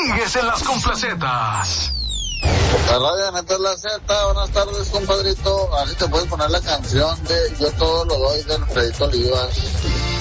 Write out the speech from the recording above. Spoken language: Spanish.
Sigues en las complacetas. La radio neta es la Z. Buenas tardes, compadrito. A ver si te puedes poner la canción de Yo todo lo doy del Fredito Olivas.